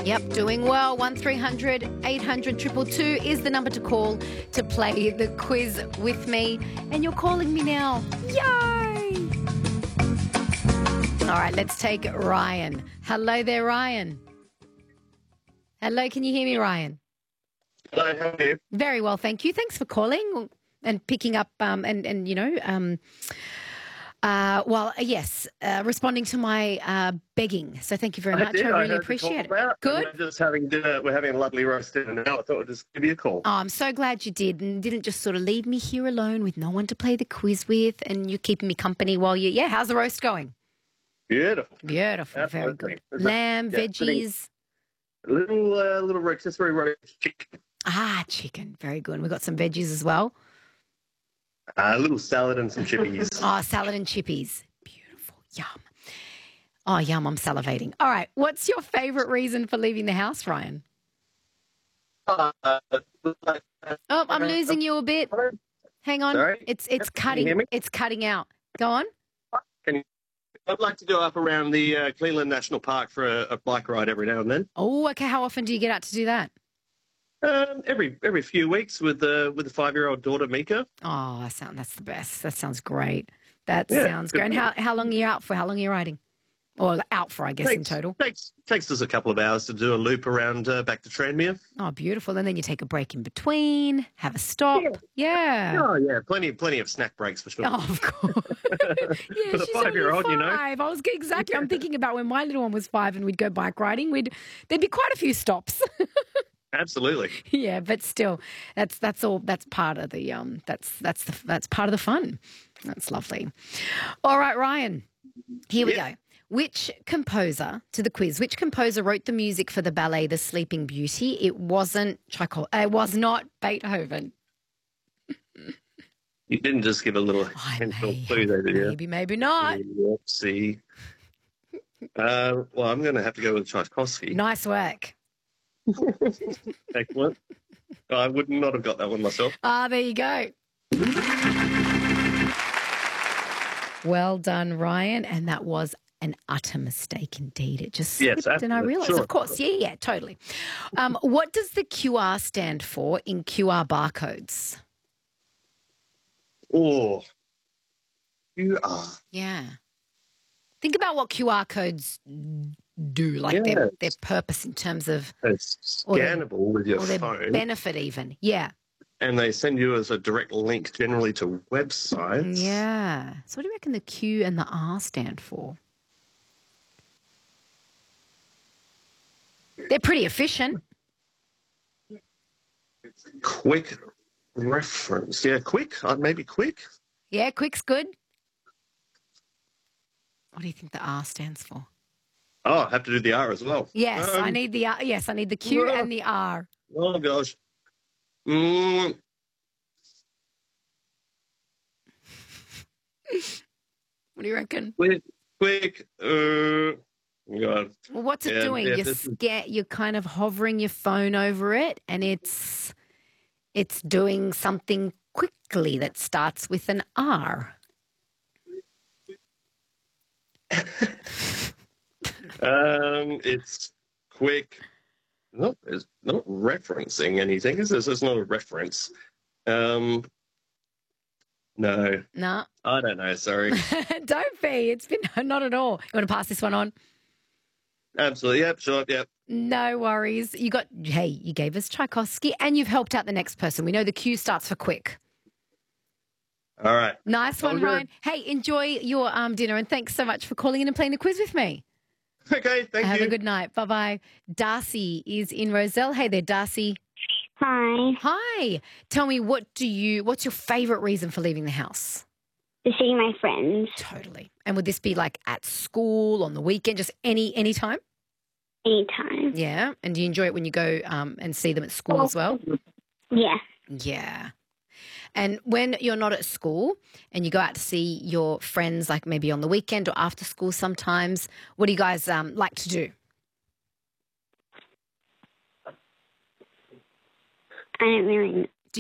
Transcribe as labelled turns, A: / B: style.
A: Yep, doing well. 1300 800 222 is the number to call to play the quiz with me. And you're calling me now. Yay! All right, let's take Ryan. Hello there, Ryan. Hello, can you hear me, Ryan?
B: Hello, how are you?
A: Very well, thank you. Thanks for calling and picking up responding to my begging. So thank you very much. I really appreciate it. Good.
B: We're just having dinner. We're having a lovely roast dinner now. I thought I'd just give you a call.
A: Oh, I'm so glad you did and didn't just sort of leave me here alone with no one to play the quiz with, and you're keeping me company while you... Yeah, how's the roast going?
B: Beautiful.
A: Beautiful. Very good. Lamb, veggies.
B: Little rotisserie roast chicken.
A: Ah, chicken. Very good. We've got some veggies as well.
B: A little salad and some chippies.
A: Oh, salad and chippies. Beautiful. Yum. Oh, yum. I'm salivating. All right. What's your favourite reason for leaving the house, Ryan?
B: Oh,
A: I'm losing you a bit. Hang on.
B: Sorry?
A: It's
B: Can
A: cutting.
B: you hear me?
A: It's cutting out. Go on.
B: I'd like to go up around the Cleveland National Park for a bike ride every now and then.
A: Oh, okay. How often do you get out to do that?
B: Every few weeks with the 5-year-old daughter Mika.
A: Oh, that's the best. That sounds great. Sounds great. And how long are you out for? How long are you riding? Or out for, I guess, in total?
B: Takes us a couple of hours to do a loop around back to Tranmere.
A: Oh, beautiful. And then you take a break in between, have a stop. Yeah.
B: Oh, yeah. Plenty of snack breaks for sure.
A: Oh, of course. Yeah,
B: For the
A: she's
B: 5-year-old,
A: only
B: you know.
A: 5. I'm thinking about when my little one was 5 and we'd go bike riding. There'd be quite a few stops.
B: Absolutely.
A: Yeah, but still, that's all. That's part of the that's part of the fun. That's lovely. All right, Ryan. Here we go. Which composer wrote the music for the ballet The Sleeping Beauty? It wasn't Tchaikovsky. It was not Beethoven.
B: You didn't just give a little clue there, did you?
A: Maybe not.
B: Let's see. Well, I'm going to have to go with Tchaikovsky.
A: Nice work.
B: Excellent. I would not have got that one myself.
A: There you go. Well done, Ryan. And that was an utter mistake indeed. It just slipped and I realised,
B: sure.
A: Of course. Yeah, totally. What does the QR stand for in QR barcodes?
B: Oh, QR.
A: Yeah. Think about what QR codes do, like their purpose in terms of...
B: It's scannable with your
A: their
B: phone.
A: benefit even. Yeah.
B: And they send you as a direct link generally to websites.
A: Yeah. So what do you reckon the Q and the R stand for? They're pretty efficient.
B: Quick reference. Yeah, quick. Maybe quick.
A: Yeah, quick's good. What do you think the R stands for?
B: Oh, I have to do the R as well.
A: Yes, I need the R. Yes, I need the Q and the R.
B: Oh, gosh.
A: What do you reckon?
B: Quick. God.
A: Well, what's it doing? You're kind of hovering your phone over it, and it's doing something quickly that starts with an R.
B: It's quick. No, it's not referencing anything. This is not a reference. No.
A: No.
B: I don't know, sorry.
A: Don't be. It's been not at all. You want to pass this one on?
B: Absolutely. Yep, sure, yep.
A: No worries. You gave us Tchaikovsky and you've helped out the next person. We know the Q starts for quick.
B: All right.
A: Nice one, Ryan. Hey, enjoy your dinner and thanks so much for calling in and playing the quiz with me.
B: Okay, thank you.
A: Have a good night. Bye-bye. Darcy is in Roselle. Hey there, Darcy.
C: Hi.
A: Hi. Tell me, what's your favourite reason for leaving the house?
C: To see my friends.
A: Totally. And would this be like at school, on the weekend, just any time?
C: Anytime.
A: Yeah. And do you enjoy it when you go and see them at school as well?
C: Yeah.
A: Yeah. And when you're not at school and you go out to see your friends, like maybe on the weekend or after school sometimes, what do you guys like to do?
C: I don't really